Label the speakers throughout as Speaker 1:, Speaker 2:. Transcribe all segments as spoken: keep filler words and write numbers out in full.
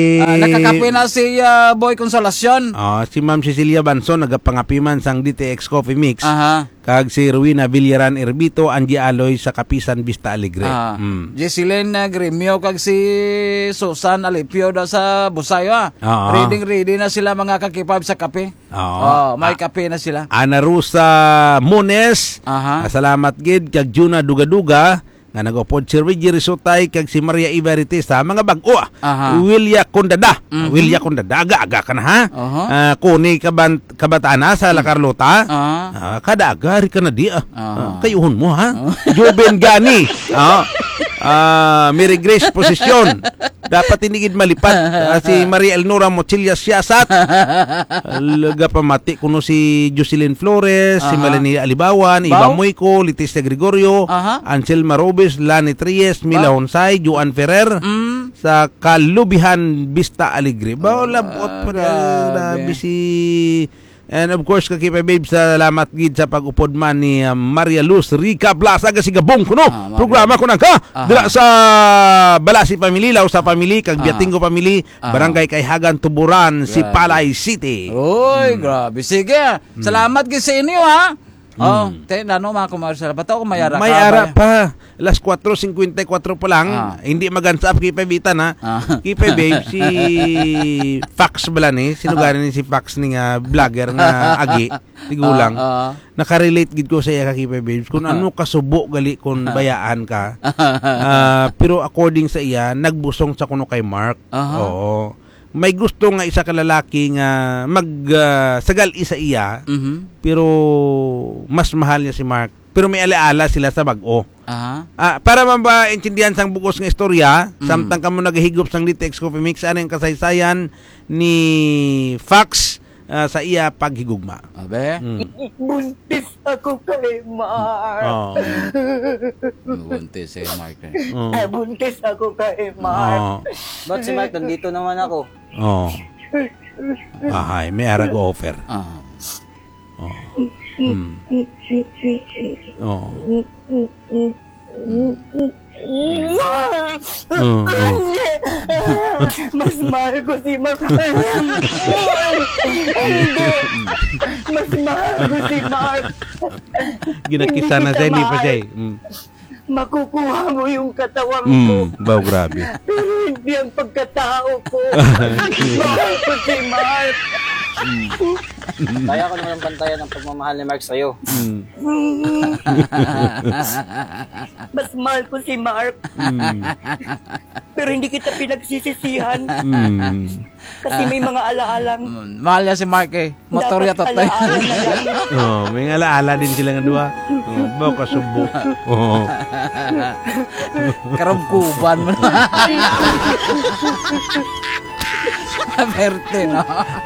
Speaker 1: Uh, nakakape na si uh, Boy Consolacion.
Speaker 2: Oh, si Ma'am Cecilia Banson nagapangapiman sang D T X Coffee Mix.
Speaker 1: Aha.
Speaker 2: Kag si Rowena Villaran Erbito, Angie Aloy sa Kapisan Vista Alegre.
Speaker 1: Ah.
Speaker 2: Mm.
Speaker 1: Jessilyn uh, Gremio kag si Susan Alipio daw sa Busayo. Ah. Reading ready na sila mga kakipab sa kape.
Speaker 2: Oo.
Speaker 1: Oh, may kape na sila.
Speaker 2: Ana Rosa Mones.
Speaker 1: Aha.
Speaker 2: Salamat gid kag Juna Dugaduga nga nagopod si Reggie Risotay kag si Maria Ibarite sa mga bag-o. Wilya Condada. Mm-hmm. Wilya Condada aga-aga ka na ha. Uh-huh. Uh, kuni kaban kabatana sa La Carlota. Uh-huh. Uh, kada aga ri ka na di ah. Uh-huh. Uh, kayuhon mo ha. Uh-huh. Joben Gani. Ah. Uh, Mary Grace Posisyon. Dapat tinigid malipat. Uh, si Maria Elnora Mochillas Siasat. Laga pamati kuno si Jocelyn Flores, uh-huh. si Melanie Alibawan, Iba Moyco, Leticia Gregorio, uh-huh. Ansel Marobes, Lani Tries, Mila uh-huh. Honsay, Juan Ferrer, mm. sa Kalubihan Vista Alegre. Bao labot pa na bisi. And of course, kakipa babe, salamat gid sa pag-upod man ni uh, Maria Luz Rica Plaza, kasi gabong kuno. Ah, programa ko na ka. Dila sa Balasi Family, Law sa Family, kag Biatingo Family, aha. Barangay Kayhagan, Tuburan, si Palay City.
Speaker 1: Oy, hmm. grabe. Sige. Hmm. Salamat gid sa inyo, ha? Hmm. Oh, te, ano mga kumarsal? Ba't ako mayara ka?
Speaker 2: Mayara pa. Alas four fifty-four pa lang. Ah. Hindi magansap kipa bitan ha. Ah. Kipa babe, si Fax bala ni. Sino gani ni si Fax ni nga vlogger nga agi. Tigulang. Ah, ah. Nakarelate gid ko sa iya ka kipa babe. Kung ano kasubo gali kung bayaan ka. uh, pero according sa iya, nagbusong sa kuno kay Mark. Uh-huh. Oo. May gusto nga isa ka lalaki nga mag uh, sagal isa iya, mm-hmm. pero mas mahal niya si Mark. Pero may alaala sila sa bag-o. Uh-huh. Ah, para mabaintindihan sang bugos nga istorya, mm-hmm. samtang kamo naghigop sang D T X Coffee Mix, ano yung kasaysayan ni Fax uh, sa iya paghigugma.
Speaker 1: Abe?
Speaker 3: Mm. Buntis ako kay Mark.
Speaker 2: Oh.
Speaker 1: Buntis si Mark.
Speaker 3: Oh. Ay, buntis ako kay Mark.
Speaker 1: Oh. Ba't si Mark nandito naman ako?
Speaker 2: Oh. Ahay, may arag offer.
Speaker 1: Ah.
Speaker 2: Oh. Hmm. Oh.
Speaker 3: Oh, oh. Mas mahal ko si Mark. Mas mahal ko si Mark.
Speaker 2: Ginakisa na siya, hindi pa siya eh. Mm.
Speaker 3: Makukuha mo yung katawan
Speaker 2: mm,
Speaker 3: ko.
Speaker 2: Baw, grabe.
Speaker 3: Pero hindi ang pagkatao ko. Mahal ko si Mark.
Speaker 1: Mm. Kaya ko naman ang pantayan ng pagmamahal ni Mark sa'yo. Mm.
Speaker 3: Mas mahal ko si Mark. Mm. Pero hindi kita pinagsisisihan.
Speaker 2: Mm.
Speaker 3: Kasi may mga alaalang.
Speaker 1: Mm. Mahal niya si Mark eh. Motor ya totoy.
Speaker 2: Oh, may alaala din sila nga dua. Oh, baw kasubo. Oh.
Speaker 1: Karumkuban mo na. Aperte, no?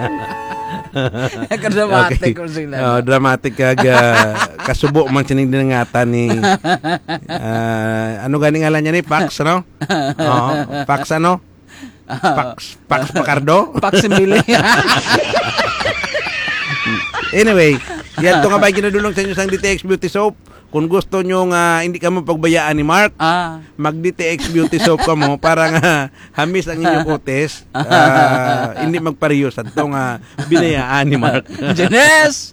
Speaker 1: Dramatic ko sila.
Speaker 2: Oh, dramatic kag uh, kasubo man sining dinangatan ni uh, ano gani ngalan niya ni Pax, no? Oh, Pax ano? Pax Pax Pacardo?
Speaker 1: Pax Emily.
Speaker 2: Anyway, yan to nga ba ginadulong sa inyo sang D T X Beauty Soap. Kung gusto nyo nga hindi ka mo pagbayaan ni Mark, ah. mag-D T X Beauty Soap ka mo para nga hamis ang inyong kutes, uh, hindi magparehiyos at ito nga binayaan ni Mark.
Speaker 1: Janes!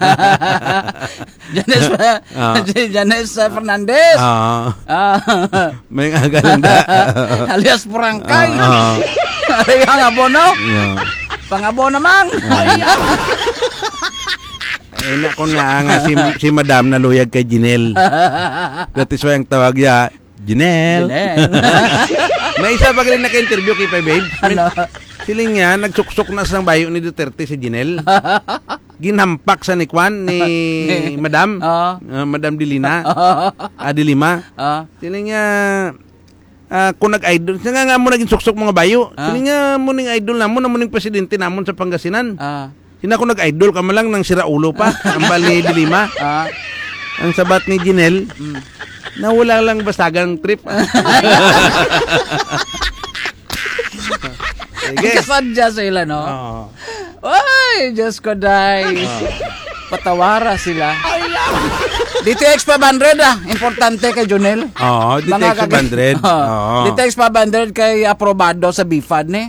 Speaker 1: Janes uh, Janes uh, Fernandez!
Speaker 2: Uh,
Speaker 1: uh,
Speaker 2: may nga ganda.
Speaker 1: Alias Purangkay!
Speaker 2: Uh, uh,
Speaker 1: Ay, ang abono?
Speaker 2: Yeah.
Speaker 1: Pang-abono mang!
Speaker 2: Uh, Eh, na ko nga nga si, si Madam naluyag kay Jinel. That is why ang tawag niya, Jinel. May isa pa rin naka-interview kay Pay Babe.
Speaker 1: Ano?
Speaker 2: Siling nga, nagsuksok na sa bayo ni Duterte si Jinel. Ginhampak sa ni Kwan, ni Madam. Uh, uh, Madam Dilina. Ah, Dilima. Uh. Siling nga, uh, kung nag-idol, siya nga nga mo naging suksok mga bayo. Uh. Siling nga mo ning idol namon, namon ning presidente namon sa Pangasinan. Ah. Uh. Sina ko nag-idol ka malang ng siraulo pa. Ang bali Dilima. Ah. Ang sabat ni Jinel, mm. na wala lang basagang trip.
Speaker 1: Sige. Kasadya sila, no? Oo. Ay, Diyos ko, day. Patawara sila. D T X five hundred ah. Importante kay Jonel.
Speaker 2: Oo, D T X five hundred.
Speaker 1: D T X five hundred kay aprobado sa B F A D ni.